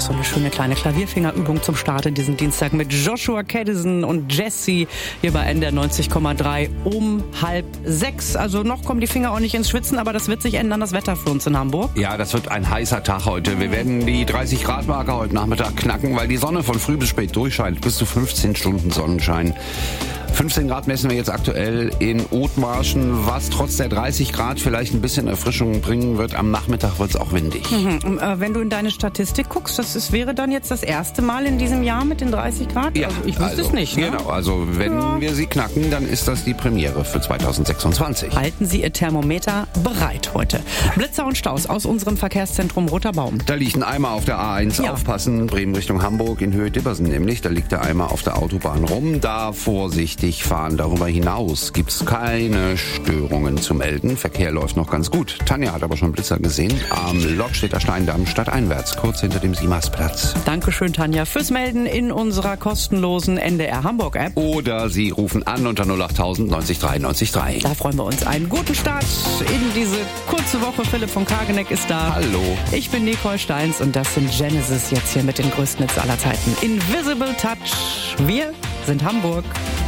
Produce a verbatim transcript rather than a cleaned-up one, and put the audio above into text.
so eine schöne kleine Klavierfingerübung zum Start in diesen Dienstag mit Joshua Caddison und Jesse hier bei N D R neunzig Komma drei um halb sechs. Also noch kommen die Finger auch nicht ins Schwitzen, aber das wird sich ändern, das Wetter für uns in Hamburg. Ja, das wird ein heißer Tag heute. Wir werden die dreißig Grad Marke heute Nachmittag knacken, weil die Sonne von früh bis spät durchscheint. Bis zu fünfzehn Stunden Sonnenschein. fünfzehn Grad messen wir jetzt aktuell in Othmarschen, was trotz der dreißig Grad vielleicht ein bisschen Erfrischung bringen wird. Am Nachmittag wird es auch windig. Mhm. Wenn du in deine Statistik guckst, das ist, wäre dann jetzt das erste Mal in diesem Jahr mit den dreißig Grad? Ja, also ich wüsste also, es nicht. Ne? Genau, also wenn ja. wir sie knacken, dann ist das die Premiere für zweitausendsechsundzwanzig. Halten Sie Ihr Thermometer bereit heute. Blitzer und Staus aus unserem Verkehrszentrum Roter Baum. Da liegt ein Eimer auf der A eins, ja. Aufpassen, Bremen Richtung Hamburg in Höhe Dibbersen nämlich. Da liegt der Eimer auf der Autobahn rum, da vorsichtig fahren. Darüber hinaus gibt's keine Störungen zu melden. Verkehr läuft noch ganz gut. Tanja hat aber schon Blitzer gesehen. Am Lockstädter Steindamm stadteinwärts, kurz hinter dem Simasplatz. Dankeschön, Tanja, fürs Melden in unserer kostenlosen N D R Hamburg App. Oder Sie rufen an unter null achttausend neunzig drei neunzig drei. Da freuen wir uns. Einen guten Start in diese kurze Woche. Philipp von Kageneck ist da. Hallo. Ich bin Nicole Steins und das sind Genesis jetzt hier mit den größten Hits aller Zeiten. Invisible Touch. Wir sind Hamburg.